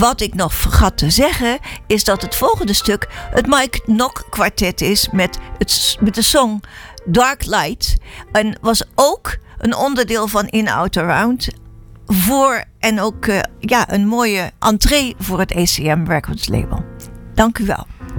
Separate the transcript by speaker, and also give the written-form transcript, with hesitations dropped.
Speaker 1: Wat ik nog vergat te zeggen is dat het volgende stuk het Mike Nock kwartet is met de song Dark Light. En was ook een onderdeel van In Out Around. En ook een mooie entree voor het ACM Records label. Dank u wel.